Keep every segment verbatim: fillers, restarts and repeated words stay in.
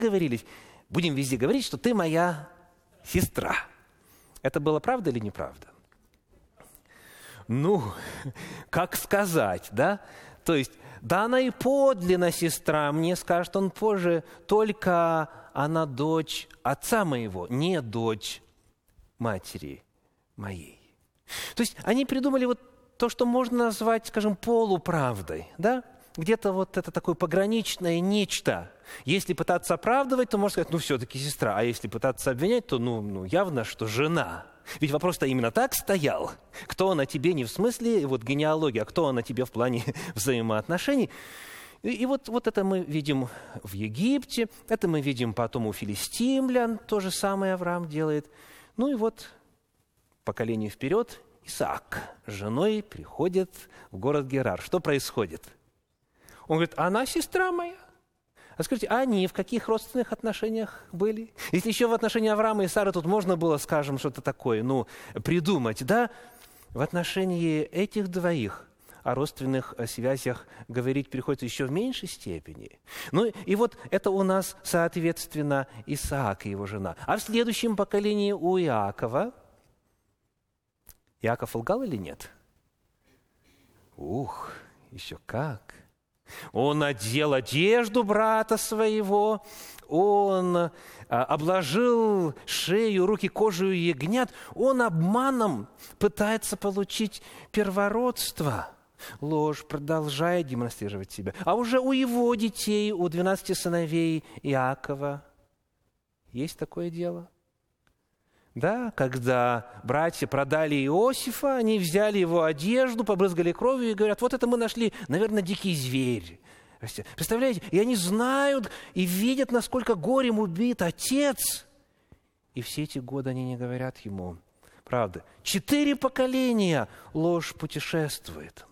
договорились, будем везде говорить, что ты моя сестра. Это было правда или неправда? Ну, как сказать, да? То есть, да она и подлинно сестра, мне скажет он позже, только она дочь отца моего, не дочь матери моей. То есть, они придумали вот то, что можно назвать, скажем, полуправдой, да? Где-то вот это такое пограничное нечто. Если пытаться оправдывать, то можно сказать, ну, все-таки сестра. А если пытаться обвинять, то, ну, ну явно, что жена. Ведь вопрос-то именно так стоял. Кто она тебе не в смысле вот генеалогии, а кто она тебе в плане взаимоотношений. И, и вот, вот это мы видим в Египте, это мы видим потом у филистимлян, то же самое Авраам делает. Ну и вот поколение вперед, Исаак с женой приходит в город Герар. Что происходит? Он говорит, она сестра моя. А скажите, а они в каких родственных отношениях были? Если еще в отношении Авраама и Сары тут можно было, скажем, что-то такое, ну, придумать, да? В отношении этих двоих о родственных связях говорить приходится еще в меньшей степени. Ну, и вот это у нас, соответственно, Исаак и его жена. А в следующем поколении у Иакова Иаков лгал или нет? Ух, еще как! Он одел одежду брата своего, он а, обложил шею, руки кожей ягнят. Он обманом пытается получить первородство. Ложь продолжает демонстрировать себя. А уже у его детей, у двенадцати сыновей Иакова есть такое дело. Да, когда братья продали Иосифа, они взяли его одежду, побрызгали кровью и говорят, вот это мы нашли, наверное, дикий зверь. Представляете? И они знают и видят, насколько горем убит отец. И все эти годы они не говорят ему. Правда, четыре поколения ложь путешествует.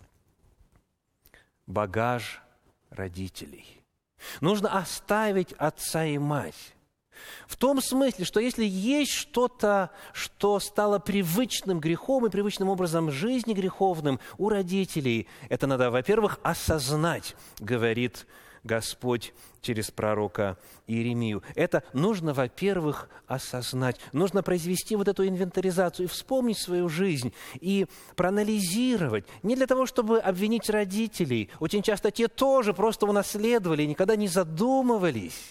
Багаж родителей. Нужно оставить отца и мать. В том смысле, что если есть что-то, что стало привычным грехом и привычным образом жизни греховным у родителей, это надо, во-первых, осознать, говорит Господь через пророка Иеремию. Это нужно, во-первых, осознать. Нужно произвести вот эту инвентаризацию и вспомнить свою жизнь, и проанализировать. Не для того, чтобы обвинить родителей. Очень часто те тоже просто унаследовали и никогда не задумывались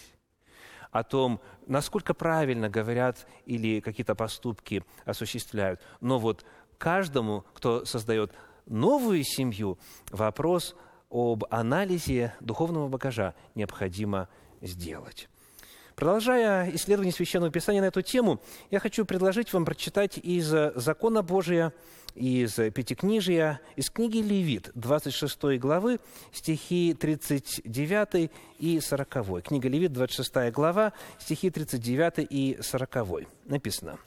о том, насколько правильно говорят или какие-то поступки осуществляют. Но вот каждому, кто создает новую семью, вопрос об анализе духовного багажа необходимо сделать. Продолжая исследование Священного Писания на эту тему, я хочу предложить вам прочитать из Закона Божия, из Пятикнижия, из книги Левит, двадцать шестой главы, стихи тридцать девятый и сороковой. Книга Левит, двадцать шестая глава, стихи тридцать девятый и сороковой. Написано: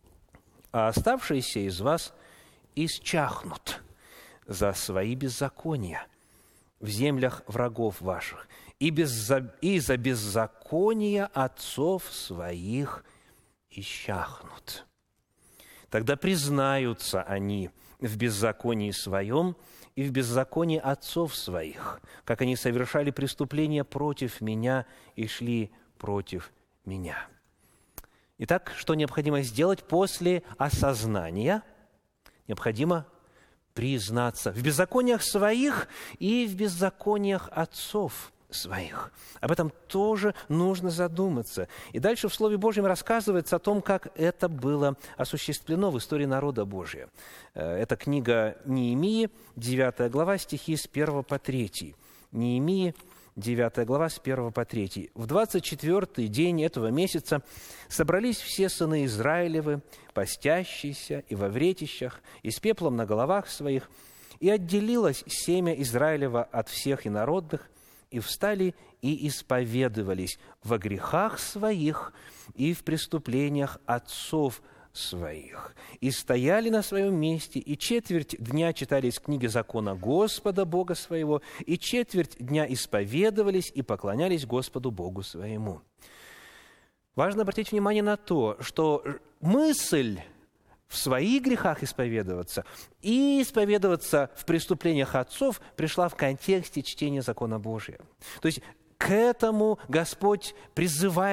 «А оставшиеся из вас исчахнут за свои беззакония в землях врагов ваших, и, безза... и за беззакония отцов своих исчахнут. Тогда признаются они в беззаконии своем и в беззаконии отцов своих, как они совершали преступления против меня и шли против меня». Итак, что необходимо сделать после осознания? Необходимо признаться в беззакониях своих и в беззакониях отцов своих. Об этом тоже нужно задуматься. И дальше в Слове Божьем рассказывается о том, как это было осуществлено в истории народа Божия. Это книга Неемии, девятая глава, стихи с первого по третий. Неемии, девятая глава, с первого по третий. «В двадцать четвёртый день этого месяца собрались все сыны Израилевы, постящиеся и во вретищах, и с пеплом на головах своих, и отделилось семя Израилева от всех инородных, и встали и исповедовались во грехах своих и в преступлениях отцов своих, и стояли на своем месте, и четверть дня читали из книги закона Господа Бога своего, и четверть дня исповедовались и поклонялись Господу Богу своему». Важно обратить внимание на то, что мысль в своих грехах исповедоваться и исповедоваться в преступлениях отцов пришла в контексте чтения закона Божия. То есть к к этому Господь призывает